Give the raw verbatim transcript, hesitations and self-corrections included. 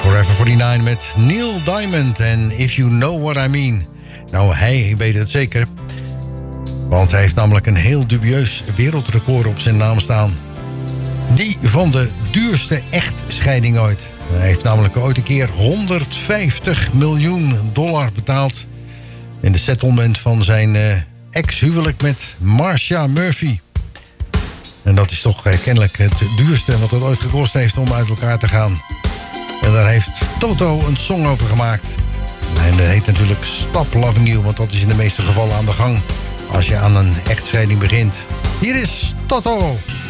Forever forty-nine met Neil Diamond en If You Know What I Mean. Nou, hij weet het zeker. Want hij heeft namelijk een heel dubieus wereldrecord op zijn naam staan. Die van de duurste echtscheiding ooit. Hij heeft namelijk ooit een keer honderdvijftig miljoen dollar betaald in de settlement van zijn uh, ex-huwelijk met Marcia Murphy. En dat is toch uh, kennelijk het duurste wat het ooit gekost heeft om uit elkaar te gaan. En daar heeft Toto een song over gemaakt. En dat heet natuurlijk Stop Loving You, want dat is in de meeste gevallen aan de gang als je aan een echtscheiding begint. Hier is Toto.